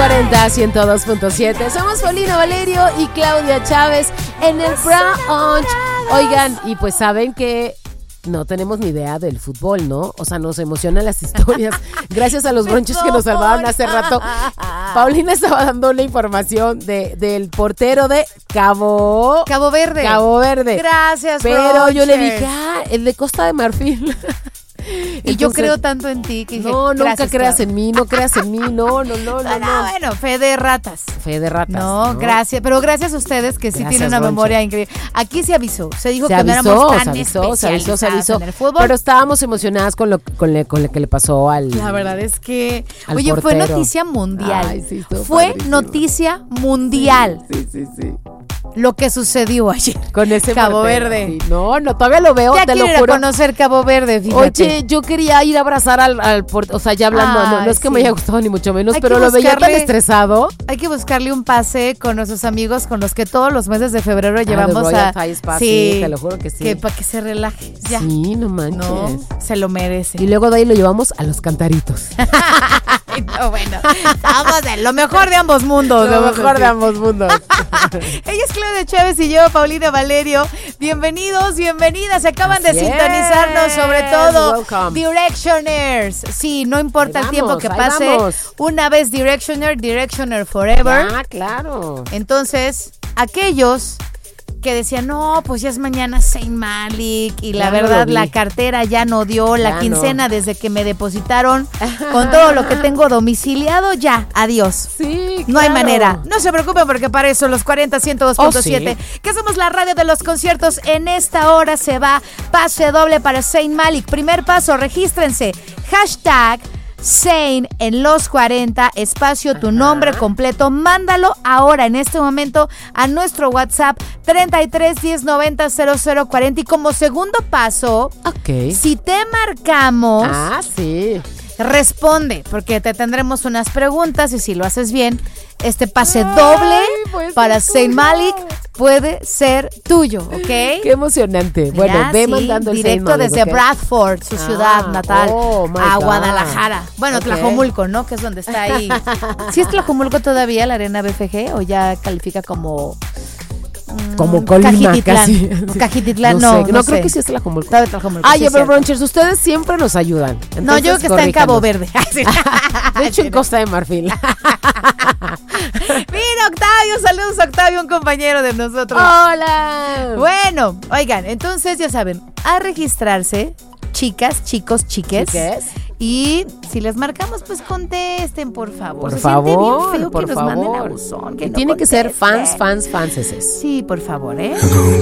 40 102.7. Somos Paulina Valerio y Claudia Chávez en el brunch. Oigan, y pues saben que no tenemos ni idea del fútbol, ¿no? O sea, nos emocionan las historias. Gracias a los brunches que nos salvaron hace rato. Paulina estaba dando la información del portero de Cabo Verde. Gracias, pero brunches. Yo le dije, el de Costa de Marfil. Y yo creo tanto en ti que dije, nunca creas en mí, no creas en mí, no. Bueno, fe de ratas. No, gracias, pero gracias a ustedes que sí tienen una memoria increíble. Aquí se avisó, se dijo que no éramos tan especializados en el fútbol. Pero estábamos emocionadas con lo que le pasó al La verdad es que, portero. Fue noticia mundial. Ay, sí, fue padrísimo. Noticia mundial. Sí. Lo que sucedió ayer Con ese Cabo portero, Verde. Sí. No, todavía lo veo, Ya te lo quiero ir a juro. conocer Cabo Verde, fíjate. Oye, yo quería ir a abrazar al portero, o sea, ya hablando, no es que me haya gustado ni mucho menos, pero lo veía tan estresado. Hay que buscarle un pase con nuestros amigos con los que todos los meses de febrero llevamos a sí, te lo juro que sí. Para que se relaje. Ya. Sí, no manches. No, se lo merece. Y luego de ahí lo llevamos a los Cantaritos. No, bueno, vamos de lo mejor de ambos mundos. Lo mejor de ambos mundos. Ella es Claudia Chávez y yo, Paulina Valerio. Bienvenidos, bienvenidas. Se acaban de sintonizarnos, sobre todo welcome. Directioners. Sí, no importa el tiempo que pase. Vamos. Una vez Directioner forever. Ah, claro. Entonces, aquellos que decían, no, pues ya es mañana Saint Malik y la verdad la cartera ya no dio, la quincena desde que me depositaron con todo lo que tengo domiciliado, ya, adiós. Sí, no hay manera. No se preocupen porque para eso los 40 102.7, que somos la radio de los conciertos, en esta hora se va pase doble para Saint Malik. Primer paso, regístrense. Hashtag Saint en los 40, espacio tu nombre completo, mándalo ahora en este momento a nuestro WhatsApp 33 10 90 00 40 y como segundo paso, si te marcamos, responde, porque te tendremos unas preguntas y si lo haces bien, este pase doble para Saint Malik puede ser tuyo, ¿ok? Qué emocionante. Bueno, ve mandando el directo Saint Malik, desde Bradford, su ciudad natal, a Guadalajara. Bueno, Tlajomulco, ¿no? Que es donde está ahí. ¿Sí es Tlajomulco todavía la arena BFG o ya califica como Colima, Cajititlán, no creo que sí es Tlajomulco. Ay, pero brunchers, ustedes siempre nos ayudan. Entonces, no, yo creo que está en Cabo Verde. De hecho, en Costa de Marfil. Mira, Octavio, saludos a Octavio, un compañero de nosotros. Hola. Bueno, oigan, entonces ya saben, a registrarse, chicas, chicos, chiques. Y si les marcamos, pues contesten, por favor. Por favor, bien feo por que nos favor. manden a buzón, que no tiene que ser contesten. fans. Sí, por favor, Con